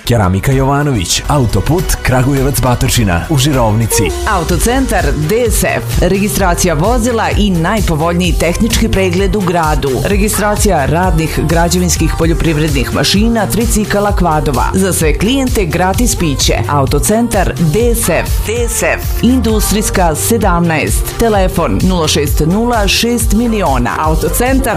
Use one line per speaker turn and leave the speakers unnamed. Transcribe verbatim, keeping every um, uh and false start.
Keramika Jovanović, autoput Kragujevac Batočina u Žirovnici.
Autocentar D S F, registracija vozila i najpovoljniji tehnički pregled u gradu. Registracija radnih, građevinskih, poljoprivrednih mašina, tricikala, kvadova. Za sve klijente gratis piće. Autocentar D S F. D S F. Industrijska sedamnaest. Telefon nula šest nula šest miliona. Autocentar